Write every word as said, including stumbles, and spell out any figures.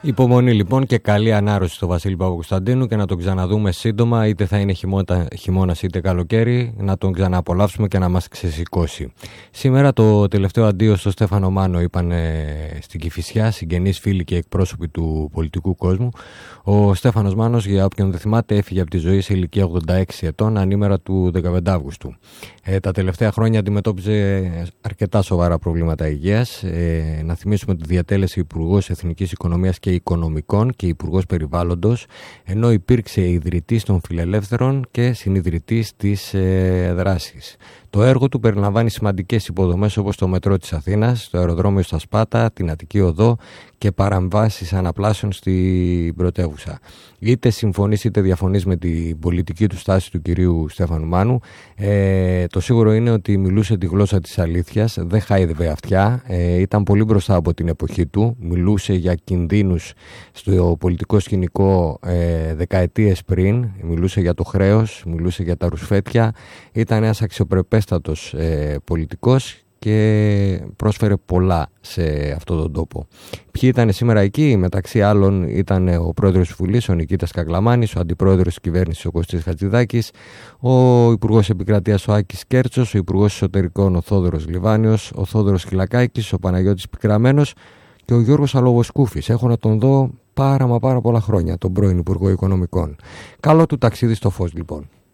Υπομονή λοιπόν και καλή ανάρρωση στο Βασίλη Παπακοσταντίνου και να τον ξαναδούμε σύντομα, είτε θα είναι χειμώνας είτε καλοκαίρι, να τον ξανααπολαύσουμε και να μας ξεσηκώσει. Σήμερα το τελευταίο αντίο στο Στέφανο Μάνο είπαν στην Κηφισιά συγγενείς, φίλοι και εκπρόσωποι του πολιτικού κόσμου. Ο Στέφανος Μάνος, για όποιον δεν θυμάται, έφυγε από τη ζωή σε ηλικία ογδόντα έξι ετών ανήμερα του δεκαπέντε Αυγούστου. Ε, τα τελευταία χρόνια αντιμετώπιζε αρκετά σοβαρά προβλήματα υγείας. Ε, να θυμίσουμε ότι διατέλεσε Υπουργός Εθνικής Οικονομίας και Οικονομικών και Υπουργός Περιβάλλοντος, ενώ υπήρξε ιδρυτής των Φιλελεύθερων και συνιδρυτής της ε, δράσης. Το έργο του περιλαμβάνει σημαντικές υποδομές όπως το μετρό της Αθήνας, το αεροδρόμιο στα Σπάτα, την Αττική Οδό και παραμβάσεις αναπλάσεων στην πρωτεύουσα. Είτε συμφωνείς είτε διαφωνείς με την πολιτική του στάση του κυρίου Στέφανου Μάνου, ε, το σίγουρο είναι ότι μιλούσε τη γλώσσα της αλήθειας, δεν χάιδευε αυτιά, ε, ήταν πολύ μπροστά από την εποχή του, μιλούσε για κινδύνους στο πολιτικό σκηνικό ε, δεκαετίες πριν, μιλούσε για το χρέος, μιλούσε για τα ρουσφέτια, ήταν ένας αξιοπρεπέστατος ε, πολιτικός και πρόσφερε πολλά σε αυτόν τον τόπο. Ποιοι ήταν σήμερα εκεί? Μεταξύ άλλων ήταν ο πρόεδρος της Βουλής, ο Νικήτας Καγκλαμάνης, ο αντιπρόεδρος της κυβέρνησης, ο Κωστής Χατζηδάκης, ο υπουργός επικρατείας, ο Άκης Κέρτσος, ο υπουργός εσωτερικών, ο Θόδωρος Λιβάνιος, ο Θόδωρος Χιλακάκης, ο Παναγιώτης Πικραμένος και ο Γιώργος Αλογοσκούφης. Έχω να τον δω πάρα μα πάρα πολλά χρόνια, τον πρώην Υπουργό Οικονομικών. Καλό του ταξίδι στο φως λοιπόν.